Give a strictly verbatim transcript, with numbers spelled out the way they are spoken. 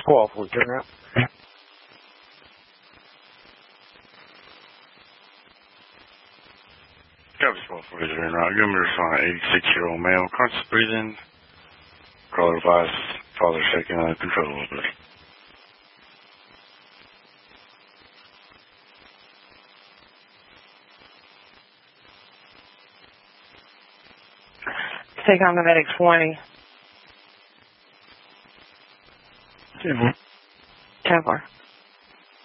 Squall four, turn around. Copy Squall four, turn around. Give me a response. eighty-six-year-old male, conscious breathing. Caller advice, father shaking under control a little bit. Take on the medic twenty. ten four. ten four.